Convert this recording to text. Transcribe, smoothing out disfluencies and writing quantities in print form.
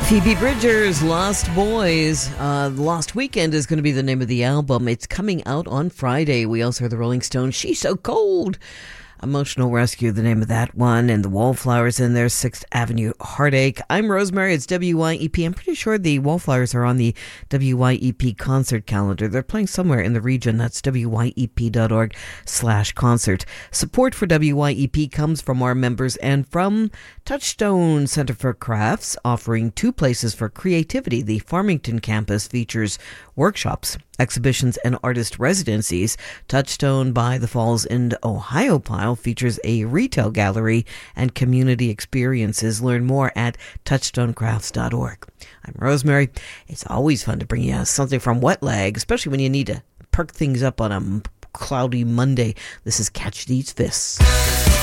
Phoebe Bridgers, Lost Boys. Lost Weekend is going to be the name of the album. It's coming out on Friday. We also heard the Rolling Stones, She's So Cold. Emotional Rescue, the name of that one, and the Wallflowers in there, 6th Avenue Heartache. I'm Rosemary, it's WYEP. I'm pretty sure the Wallflowers are on the WYEP concert calendar. They're playing somewhere in the region. That's wyep.org/concert. Support for WYEP comes from our members and from Touchstone Center for Crafts, offering 2 places for creativity. The Farmington campus features workshops, exhibitions, and artist residencies. Touchstone by the Falls in Ohio Pile features a retail gallery and community experiences. Learn more at touchstonecrafts.org. I'm Rosemary. It's always fun to bring you something from Wet Leg, especially when you need to perk things up on a cloudy Monday. This is Catch These Fists.